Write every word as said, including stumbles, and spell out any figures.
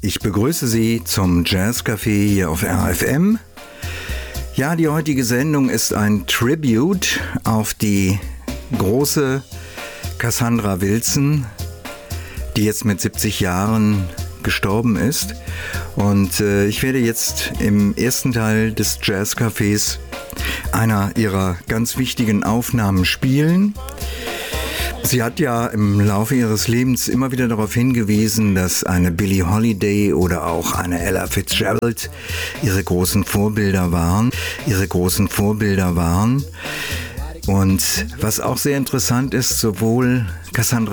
Ich begrüße Sie zum Jazzcafé hier auf R F M. Ja, die heutige Sendung ist ein Tribute auf die große Cassandra Wilson, die jetzt mit siebzig Jahren gestorben ist. Und äh, ich werde jetzt im ersten Teil des Jazzcafés einer ihrer ganz wichtigen Aufnahmen spielen. Sie hat ja im Laufe ihres Lebens immer wieder darauf hingewiesen, dass eine Billie Holiday oder auch eine Ella Fitzgerald ihre großen Vorbilder waren, ihre großen Vorbilder waren. Und was auch sehr interessant ist, sowohl Cassandra